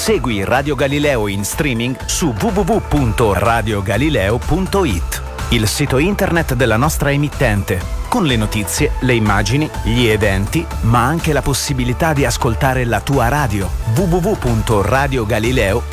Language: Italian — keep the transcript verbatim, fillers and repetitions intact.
Segui Radio Galileo in streaming su w w w punto radio galileo punto i t, il sito internet della nostra emittente, con le notizie, le immagini, gli eventi, ma anche la possibilità di ascoltare la tua radio. w w w punto radio galileo